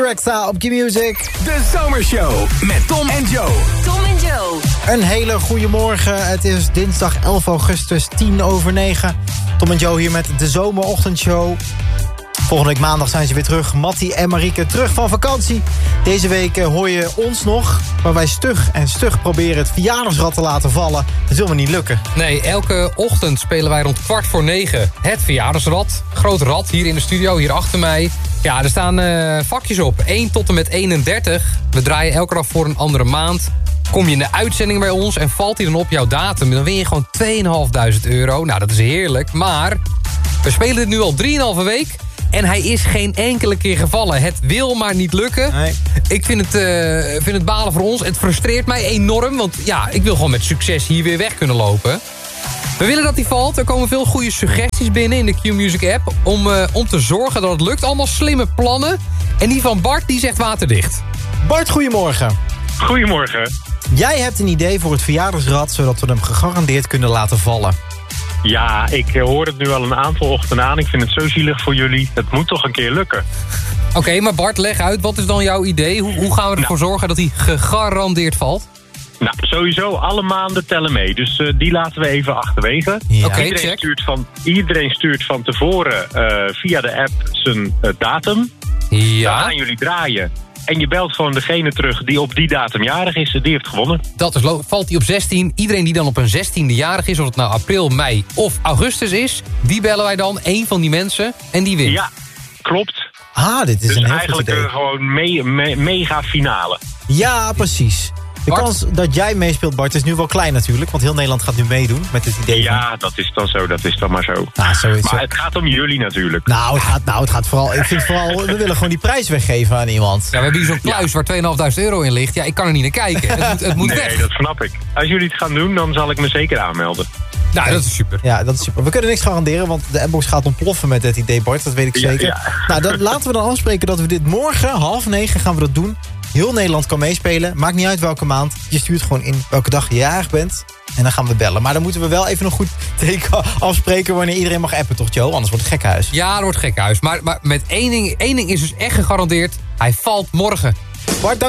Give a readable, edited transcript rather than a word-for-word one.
Rexa op Q-Music. De Zomershow met Tom en Joe. Tom en Joe. Een hele goede morgen. Het is dinsdag 11 augustus, 9:10. Tom en Joe hier met de Zomerochtendshow. Volgende week maandag zijn ze weer terug. Mattie en Marieke terug van vakantie. Deze week hoor je ons nog, waar wij stug proberen het verjaardagsrad te laten vallen. Dat wil me niet lukken. Nee, elke ochtend spelen wij rond 8:45 het verjaardagsrad. Groot rad hier in de studio, hier achter mij. Ja, er staan vakjes op. 1 tot en met 31. We draaien elke dag voor een andere maand. Kom je in de uitzending bij ons en valt hij dan op jouw datum, dan win je gewoon €2.500. Nou, dat is heerlijk. Maar we spelen dit nu al 3,5 week. En hij is geen enkele keer gevallen. Het wil maar niet lukken. Nee. Ik vind het balen voor ons. Het frustreert mij enorm. Want ja, ik wil gewoon met succes hier weer weg kunnen lopen. We willen dat hij valt. Er komen veel goede suggesties binnen in de Q-Music app. Om te zorgen dat het lukt. Allemaal slimme plannen. En die van Bart, die zegt waterdicht. Bart, goedemorgen. Goedemorgen. Jij hebt een idee voor het verjaardagsrad, zodat we hem gegarandeerd kunnen laten vallen. Ja, ik hoor het nu al een aantal ochtenden aan. Ik vind het zo zielig voor jullie. Het moet toch een keer lukken. Oké, maar Bart, leg uit. Wat is dan jouw idee? Hoe gaan we ervoor zorgen dat hij gegarandeerd valt? Nou, sowieso alle maanden tellen mee. Dus die laten we even achterwege. Ja. Oké, Iedereen stuurt van tevoren via de app zijn datum. Dan Ja, gaan jullie draaien. En je belt gewoon degene terug die op die datum jarig is. Die heeft gewonnen. dat is valt hij op 16. Iedereen die dan op een 16e jarig is, of het nou april, mei of augustus is, die bellen wij dan, één van die mensen, en die wint. Ja, klopt. Dit is Dus een heel goed eigenlijk idee. gewoon mega finale. Ja, precies. De Bart? kans dat jij meespeelt, Bart, is nu wel klein natuurlijk. Want heel Nederland gaat nu meedoen met het idee van... Ja, dat is dan zo. Dat is dan maar zo. Zoiets. Maar het gaat om jullie natuurlijk. Het gaat vooral... Ik vind vooral... We willen gewoon die prijs weggeven aan iemand. Ja, we hebben hier zo'n kluis waar €2.500 in ligt. Ja, ik kan er niet naar kijken. Het moet Nee, weg. dat snap ik. Als jullie het gaan doen, dan zal ik me zeker aanmelden. Nou, dat is super. Ja, dat is super. We kunnen niks garanderen, want de appbox gaat ontploffen met het idee, Bart. Dat weet ik zeker. Ja. Nou, laten we dan afspreken dat we dit morgen, 8:30, gaan we dat doen. Heel Nederland kan meespelen. Maakt niet uit welke maand. Je stuurt gewoon in welke dag je jarig bent. En dan gaan we bellen. Maar dan moeten we wel even een goed teken afspreken wanneer iedereen mag appen, toch, Joe? Anders wordt het gekhuis. Ja, er wordt gekhuis. Maar met één ding is dus echt gegarandeerd. Hij valt morgen. Bart, dank